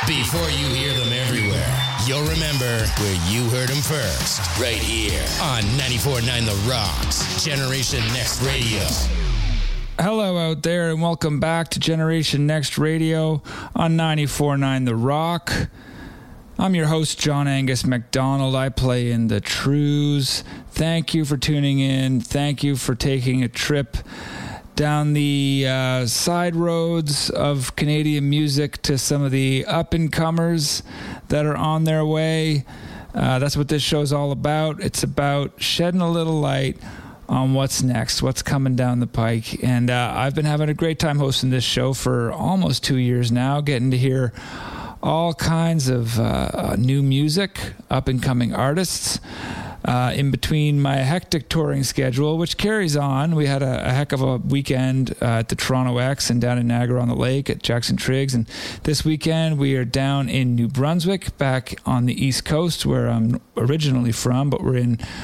Before you hear them everywhere, you'll remember where you heard them first. Right here on 94.9 The Rocks, Generation Next Radio. Hello out there, and welcome back to Generation Next Radio on 94.9 The Rock. I'm your host, John Angus MacDonald. I play in the Trews. Thank you for tuning in. Thank you for taking a trip down the side roads of Canadian music to some of the up-and-comers that are on their way. That's what this show's all about. It's about shedding a little light on what's next, what's coming down the pike. And I've been having a great time hosting this show for almost 2 years now, getting to hear all kinds of new music, up-and-coming artists. In between my hectic touring schedule, which carries on. We had a heck of a weekend at the Toronto X and down in Niagara-on-the-Lake at Jackson Triggs. And this weekend, we are down in New Brunswick, back on the East Coast, where I'm originally from, but we're in